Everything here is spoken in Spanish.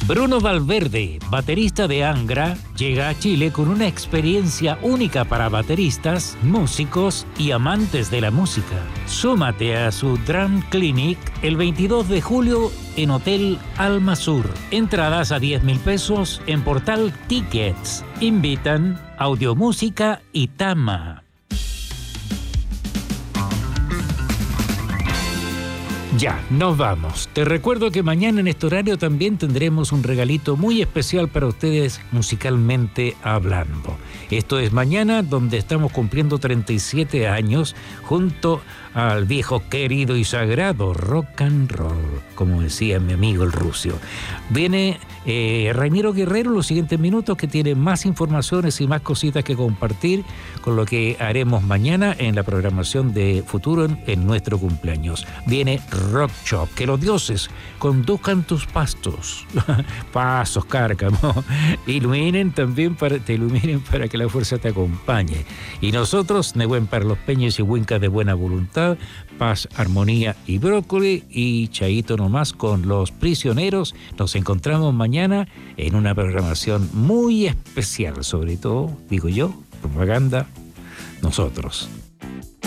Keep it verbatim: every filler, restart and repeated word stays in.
Bruno Valverde, baterista de Angra, llega a Chile con una experiencia única para bateristas, músicos y amantes de la música. Súmate a su Drum Clinic el veintidós de julio en Hotel Alma Sur. Entradas a diez mil pesos en Portal Tickets. Invitan Audiomúsica y Tama. Ya, nos vamos. Te recuerdo que mañana en este horario también tendremos un regalito muy especial para ustedes musicalmente hablando. Esto es mañana, donde estamos cumpliendo treinta y siete años junto al viejo querido y sagrado rock and roll, como decía mi amigo el Rucio. Viene eh, Ramiro Guerrero en los siguientes minutos, que tiene más informaciones y más cositas que compartir con lo que haremos mañana en la programación de Futuro en, en nuestro cumpleaños. Viene Rock Shop. Que los dioses conduzcan tus pastos, pasos, cárcamo, iluminen también para, te iluminen para que la fuerza te acompañe. Y nosotros, Nehuen para los Peñes y Huincas de buena voluntad, paz, armonía y brócoli, y chaito nomás con Los Prisioneros. Nos encontramos mañana en una programación muy especial, sobre todo, digo yo, propaganda, nosotros.